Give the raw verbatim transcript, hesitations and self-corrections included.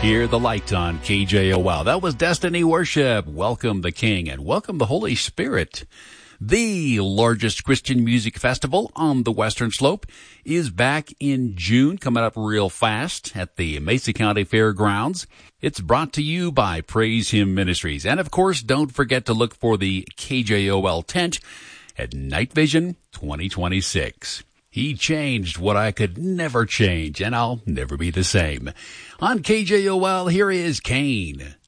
Hear the light on K J O L. That was Destiny Worship. Welcome the King and welcome the Holy Spirit. The largest Christian music festival on the Western Slope is back in June, coming up real fast at the Mesa County Fairgrounds. It's brought to you by Praise Him Ministries. And of course, don't forget to look for the K J O L tent at Night Vision twenty twenty-six. He changed what I could never change, and I'll never be the same. On K J O L, here is Kane.